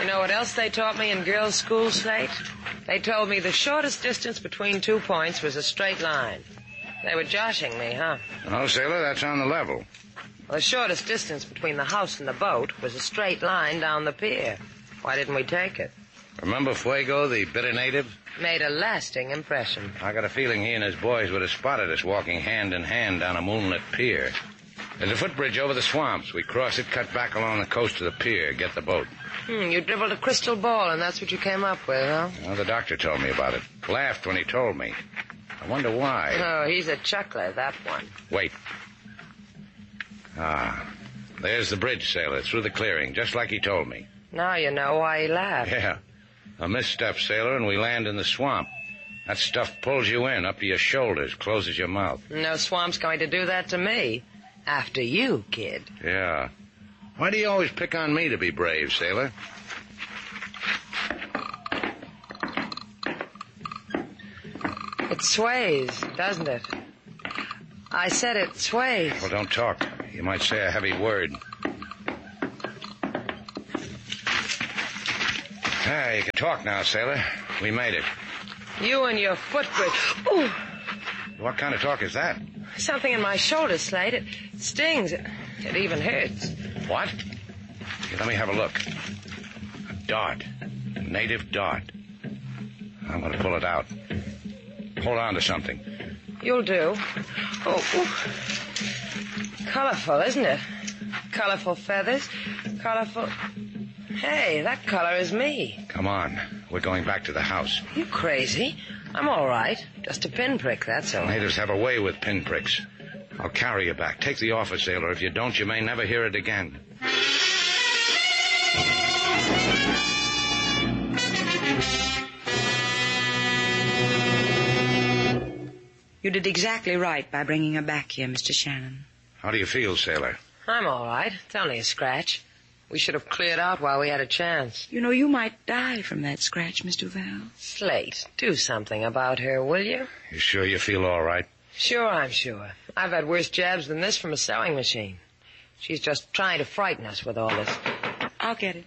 know what else they taught me in girls' school, Slate? They told me the shortest distance between 2 points was a straight line. They were joshing me, huh? No, sailor, that's on the level. Well, the shortest distance between the house and the boat was a straight line down the pier. Why didn't we take it? Remember Fuego, the bitter native? Made a lasting impression. I got a feeling he and his boys would have spotted us walking hand in hand down a moonlit pier. There's a footbridge over the swamps. We cross it, cut back along the coast to the pier, get the boat. You dribbled a crystal ball, and that's what you came up with, huh? Well, the doctor told me about it. Laughed when he told me. I wonder why. Oh, he's a chuckler, that one. Wait. There's the bridge, sailor, through the clearing, just like he told me. Now you know why he laughed. Yeah. A misstep, sailor, and we land in the swamp. That stuff pulls you in, up to your shoulders, closes your mouth. No swamp's going to do that to me. After you, kid. Yeah. Why do you always pick on me to be brave, sailor? It sways, doesn't it? I said it sways. Well, don't talk. You might say a heavy word. You can talk now, sailor. We made it. You and your footbridge. Ooh. What kind of talk is that? Something in my shoulder, Slate. It stings. It even hurts. What? Here, let me have a look. A dart. A native dart. I'm going to pull it out. Hold on to something. You'll do. Oh. Colorful, isn't it? Colorful feathers. Colorful... Hey, that color is me. Come on. We're going back to the house. You crazy? I'm all right. Just a pinprick, that's all. Natives have a way with pinpricks. I'll carry you back. Take the offer, sailor. If you don't, you may never hear it again. You did exactly right by bringing her back here, Mr. Shannon. How do you feel, sailor? I'm all right. It's only a scratch. We should have cleared out while we had a chance. You know, you might die from that scratch, Mr. Val. Slate, do something about her, will you? You sure you feel all right? Sure, I'm sure. I've had worse jabs than this from a sewing machine. She's just trying to frighten us with all this. I'll get it.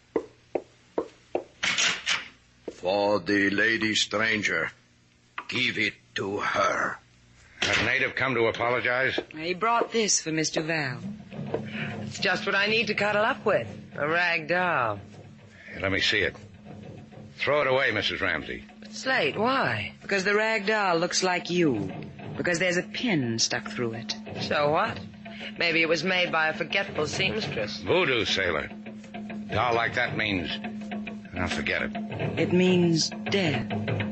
For the lady stranger, give it to her. That native come to apologize? He brought this for Mr. Val. It's just what I need to cuddle up with. A rag doll. Here, let me see it. Throw it away, Mrs. Ramsey. But Slate, why? Because the rag doll looks like you. Because there's a pin stuck through it. So what? Maybe it was made by a forgetful seamstress. Voodoo, sailor. Doll like that means... Now, forget it. It means death.